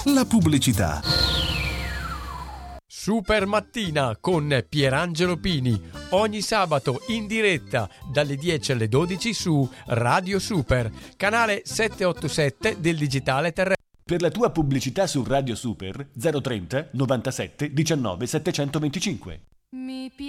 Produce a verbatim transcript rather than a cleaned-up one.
la pubblicità. Super Mattina con Pierangelo Pini, ogni sabato in diretta dalle dieci alle dodici su Radio Super, canale settecentoottantasette del digitale terrestre. Per la tua pubblicità su Radio Super zero trenta novantasette diciannove settecentoventicinque.